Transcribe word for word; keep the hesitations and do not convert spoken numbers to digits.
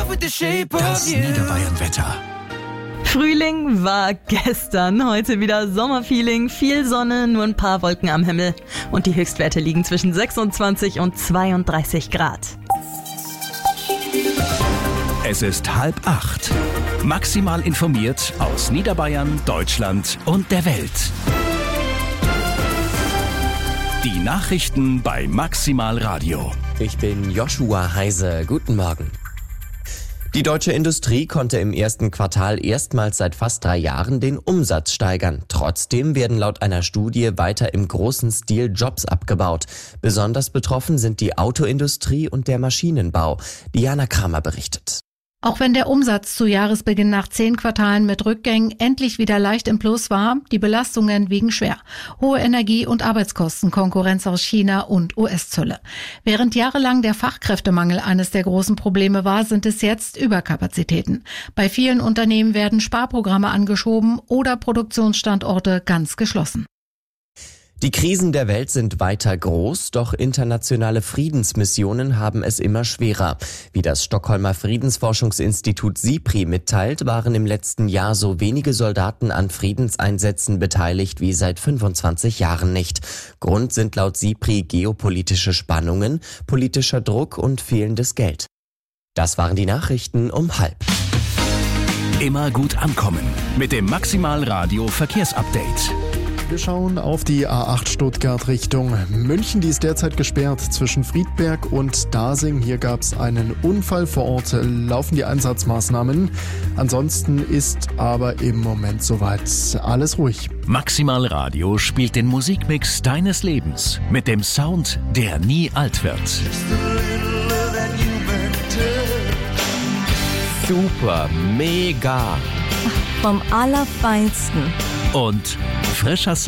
Das Niederbayern-Wetter. Frühling war gestern, heute wieder Sommerfeeling, viel Sonne, nur ein paar Wolken am Himmel. Und die Höchstwerte liegen zwischen sechsundzwanzig und zweiunddreißig Grad. Es ist halb acht. Maximal informiert aus Niederbayern, Deutschland und der Welt. Die Nachrichten bei Maximal Radio. Ich bin Joshua Heise. Guten Morgen. Die deutsche Industrie konnte im ersten Quartal erstmals seit fast drei Jahren den Umsatz steigern. Trotzdem werden laut einer Studie weiter im großen Stil Jobs abgebaut. Besonders betroffen sind die Autoindustrie und der Maschinenbau. Diana Kramer berichtet. Auch wenn der Umsatz zu Jahresbeginn nach zehn Quartalen mit Rückgängen endlich wieder leicht im Plus war, die Belastungen wiegen schwer. Hohe Energie- und Arbeitskosten, Konkurrenz aus China und U S-Zölle. Während jahrelang der Fachkräftemangel eines der großen Probleme war, sind es jetzt Überkapazitäten. Bei vielen Unternehmen werden Sparprogramme angeschoben oder Produktionsstandorte ganz geschlossen. Die Krisen der Welt sind weiter groß, doch internationale Friedensmissionen haben es immer schwerer. Wie das Stockholmer Friedensforschungsinstitut SIPRI mitteilt, waren im letzten Jahr so wenige Soldaten an Friedenseinsätzen beteiligt wie seit fünfundzwanzig Jahren nicht. Grund sind laut SIPRI geopolitische Spannungen, politischer Druck und fehlendes Geld. Das waren die Nachrichten um halb. Immer gut ankommen mit dem Maximal Radio Verkehrsupdate. Wir schauen auf die A acht Stuttgart Richtung München. Die ist derzeit gesperrt zwischen Friedberg und Dasing. Hier gab es einen Unfall. Vor Ort laufen die Einsatzmaßnahmen. Ansonsten ist aber im Moment soweit alles ruhig. Maximal Radio spielt den Musikmix deines Lebens mit dem Sound, der nie alt wird. Super, mega. Vom Allerfeinsten. Und frischer Sound